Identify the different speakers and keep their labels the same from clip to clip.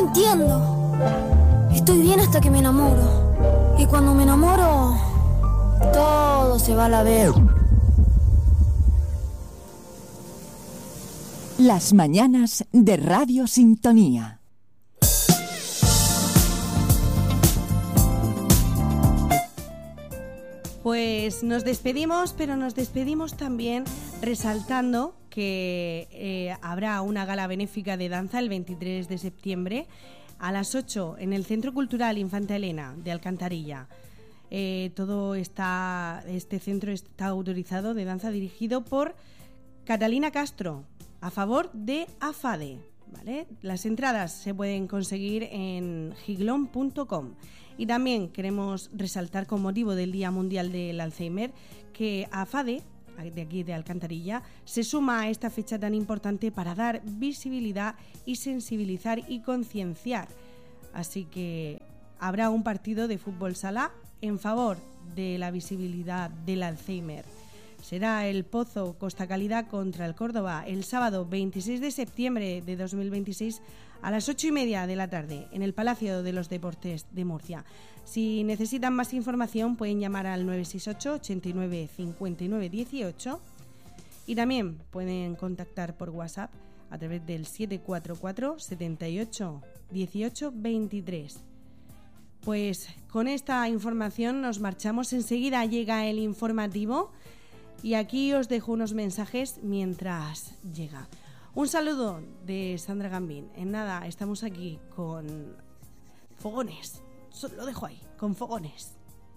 Speaker 1: entiendo. Estoy bien hasta que me enamoro. Y cuando me enamoro, todo se va a la vez.
Speaker 2: Las mañanas de Radio Sintonía.
Speaker 3: Pues nos despedimos, pero nos despedimos también resaltando que habrá una gala benéfica de danza el 23 de septiembre a las 8 en el Centro Cultural Infanta Elena de Alcantarilla. Este centro está autorizado de danza dirigido por Catalina Castro a favor de AFADE, ¿vale? Las entradas se pueden conseguir en giglon.com. Y también queremos resaltar, con motivo del Día Mundial del Alzheimer, que AFADE, de aquí de Alcantarilla, se suma a esta fecha tan importante para dar visibilidad y sensibilizar y concienciar. Así que habrá un partido de fútbol sala en favor de la visibilidad del Alzheimer. Será el Pozo Costa Calidad contra el Córdoba el sábado 26 de septiembre de 2026 a las 8:30 de la tarde en el Palacio de los Deportes de Murcia. Si necesitan más información pueden llamar al 968 89 59 18 y también pueden contactar por WhatsApp a través del 744 78 18 23. Pues con esta información nos marchamos. Enseguida llega el informativo y aquí os dejo unos mensajes mientras llega. Un saludo de Sandra Gambín. En nada, estamos aquí con fogones. Lo dejo ahí, con fogones.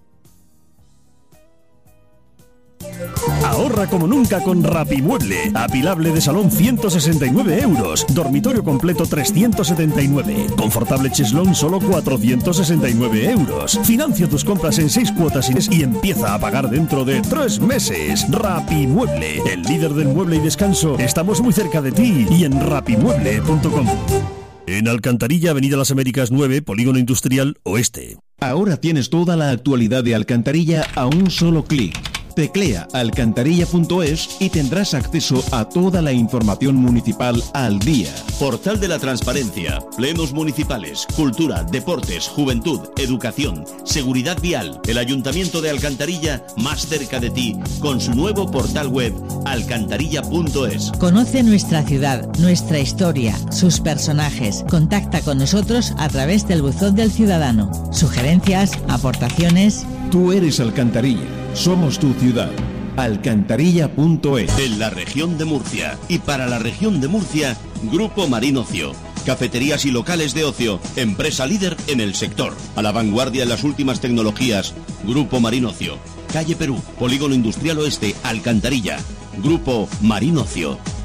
Speaker 4: Ahorra como nunca con Rapimueble. Apilable de salón 169 euros. Dormitorio completo 379. Confortable cheslón solo 469 euros. Financia tus compras en 6 cuotas y empieza a pagar dentro de 3 meses. Rapimueble, el líder del mueble y descanso. Estamos muy cerca de ti y en rapimueble.com. En Alcantarilla, Avenida Las Américas 9, Polígono Industrial Oeste.
Speaker 5: Ahora tienes toda la actualidad de Alcantarilla a un solo clic. Teclea alcantarilla.es y tendrás acceso a toda la información municipal al día.
Speaker 6: Portal de la Transparencia, plenos municipales, cultura, deportes, juventud, educación, seguridad vial. El Ayuntamiento de Alcantarilla más cerca de ti con su nuevo portal web alcantarilla.es.
Speaker 7: Conoce nuestra ciudad, nuestra historia, sus personajes. Contacta con nosotros a través del buzón del ciudadano. Sugerencias, aportaciones.
Speaker 5: Tú eres Alcantarilla. Somos tu ciudad. Alcantarilla.es.
Speaker 6: En la región de Murcia y para la región de Murcia, Grupo Marín Ocio. Cafeterías y locales de ocio, empresa líder en el sector. A la vanguardia en las últimas tecnologías, Grupo Marín Ocio. Calle Perú, Polígono Industrial Oeste, Alcantarilla. Grupo Marín Ocio.